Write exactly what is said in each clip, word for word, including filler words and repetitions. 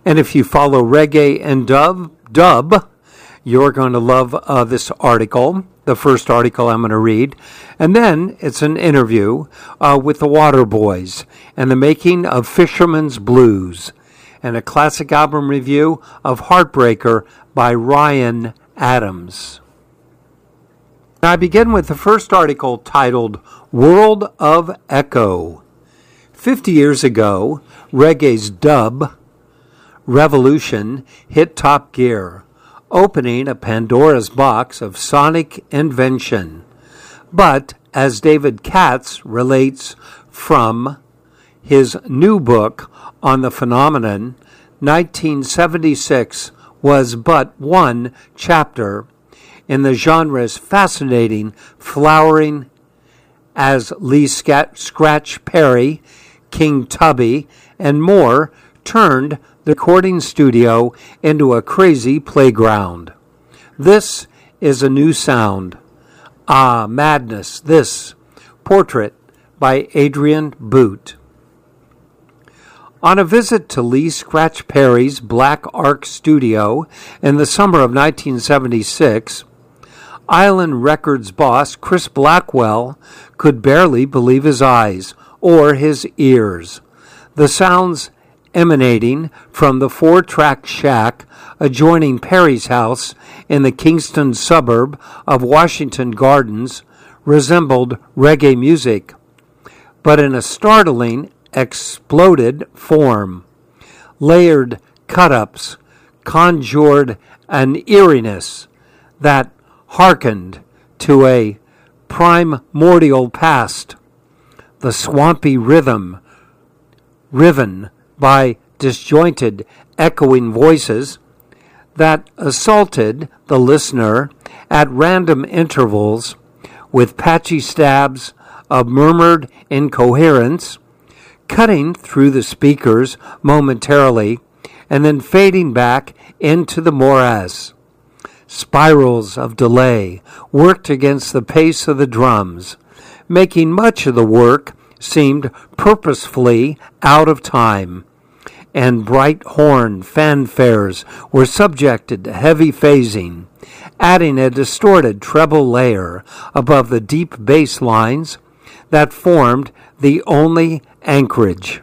And if you follow reggae and dub, dub, you're going to love uh, this article, the first article I'm going to read. And then it's an interview uh, with the Waterboys and the making of Fisherman's Blues, and a classic album review of Heartbreaker by Ryan Adams. I begin with the first article titled World of Echo. Fifty years ago, reggae's dub revolution hit top gear, opening a Pandora's box of sonic invention. But, as David Katz relates from his new book on the phenomenon, nineteen seventy-six was but one chapter in the genre's fascinating flowering as Lee Scratch Perry, King Tubby, and more turned the recording studio into a crazy playground. This is a new sound. Ah, madness, this. Portrait by Adrian Boot. On a visit to Lee Scratch Perry's Black Ark studio in the summer of nineteen seventy-six, Island Records boss Chris Blackwell could barely believe his eyes or his ears. The sounds emanating from the four-track shack adjoining Perry's house in the Kingston suburb of Washington Gardens resembled reggae music, but in a startling, exploded form. Layered cut-ups conjured an eeriness that hearkened to a primordial past. The swampy rhythm, riven by disjointed, echoing voices that assaulted the listener at random intervals with patchy stabs of murmured incoherence, cutting through the speakers momentarily and then fading back into the morass. Spirals of delay worked against the pace of the drums, making much of the work seemed purposefully out of time, and bright horn fanfares were subjected to heavy phasing, adding a distorted treble layer above the deep bass lines that formed the only anchorage.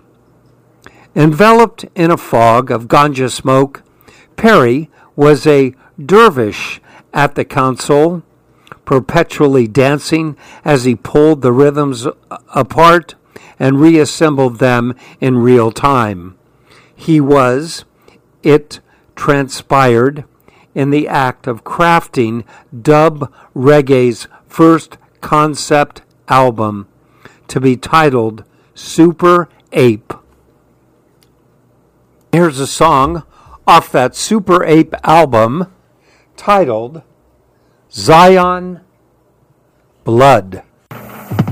Enveloped in a fog of ganja smoke, Perry was a dervish at the console, perpetually dancing as he pulled the rhythms apart and reassembled them in real time. He was, it transpired, in the act of crafting dub reggae's first concept album, to be titled Super Ape. Here's a song off that Super Ape album titled Zion Blood.